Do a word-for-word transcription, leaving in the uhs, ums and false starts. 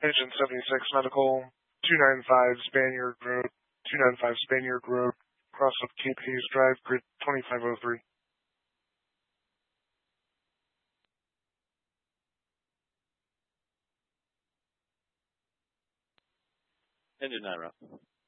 Engine seventy-six Medical, two ninety-five Spaniard Road, two ninety-five Spaniard Road, cross up Cape Hayes Drive, grid twenty-five oh three. Engine nine, Rob.